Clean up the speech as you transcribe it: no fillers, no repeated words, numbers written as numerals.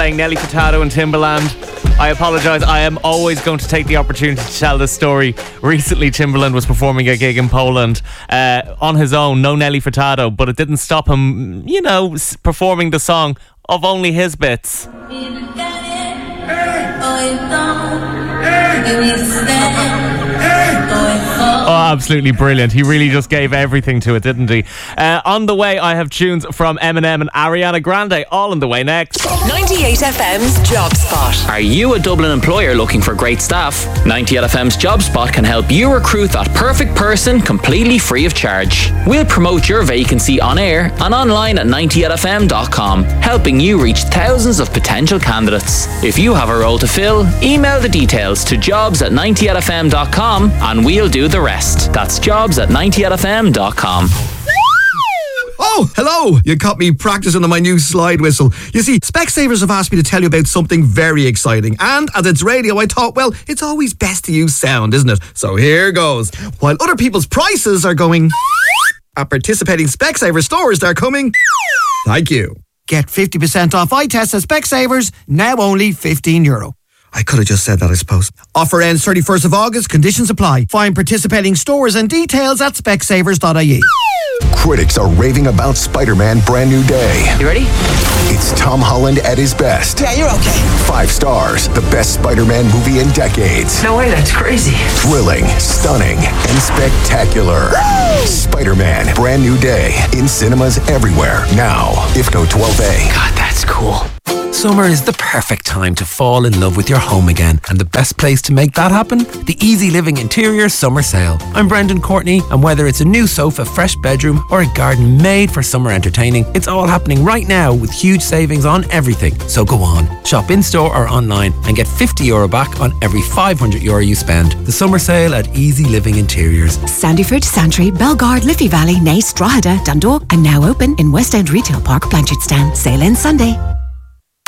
playing Nelly Furtado and Timbaland. I apologise, I am always going to take the opportunity to tell this story. Recently, Timbaland was performing a gig in Poland on his own, no Nelly Furtado, but it didn't stop him, performing the song of only his bits. Oh, absolutely brilliant. He really just gave everything to it, didn't he? On the way, I have tunes from Eminem and Ariana Grande, all on the way next. 98 FM's Job Spot. Are you a Dublin employer looking for great staff? 98 FM's Job Spot can help you recruit that perfect person completely free of charge. We'll promote your vacancy on air and online at 98fm.com, helping you reach thousands of potential candidates. If you have a role to fill, email the details to jobs@98fm.com and we'll do the rest. That's jobs@98fm.com. Oh, hello! You caught me practicing on my new slide whistle. You see, Specsavers have asked me to tell you about something very exciting. And as it's radio, I thought, well, it's always best to use sound, isn't it? So here goes. While other people's prices are going, at participating Specsavers stores, they're coming. Thank you. Get 50% off eye tests at Specsavers, now only €15. I could have just said that, I suppose. Offer ends 31st of August. Conditions apply. Find participating stores and details at specsavers.ie. Critics are raving about Spider-Man Brand New Day. You ready? It's Tom Holland at his best. Yeah, you're okay. 5 stars. The best Spider-Man movie in decades. No way, that's crazy. Thrilling, stunning, and spectacular. Woo! Spider-Man Brand New Day. In cinemas everywhere. Now, IFCO 12A. God, that's cool. Summer is the perfect time to fall in love with your home again, and the best place to make that happen? The Easy Living Interior Summer Sale. I'm Brendan Courtney, and whether it's a new sofa, fresh bedroom, or a garden made for summer entertaining, it's all happening right now with huge savings on everything. So go on, shop in-store or online and get €50 back on every €500 you spend. The summer sale at Easy Living Interiors. Sandyford, Santry, Belgard, Liffey Valley, Naas, Drogheda, Dundalk, and now open in West End Retail Park, Blanchardstown. Sale ends Sunday.